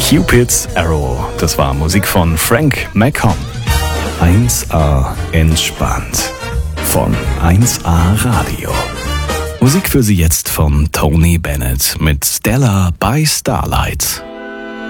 Cupid's Arrow, das war Musik von Frank McComb. 1A entspannt von 1A Radio. Musik für Sie jetzt von Tony Bennett mit Stella by Starlight.